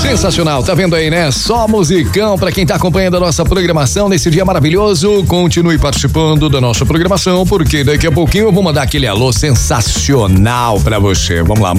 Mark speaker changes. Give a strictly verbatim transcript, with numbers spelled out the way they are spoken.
Speaker 1: Sensacional, tá vendo aí, né? Só musicão pra quem tá acompanhando a nossa programação nesse dia maravilhoso. Continue participando da nossa programação, porque daqui a pouquinho eu vou mandar aquele alô sensacional pra você. Vamos lá.